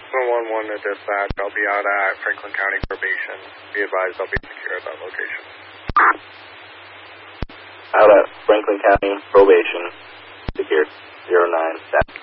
711 to dispatch. I'll be out at Franklin County Probation. Be advised I'll be secure at that location. Out at Franklin County Probation. Secured. 09.